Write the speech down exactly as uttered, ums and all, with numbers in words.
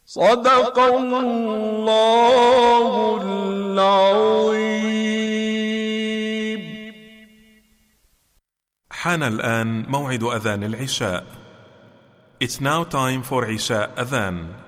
صدق الله العظيم. حان الآن موعد أذان العشاء. It's now time for Isha Adhan.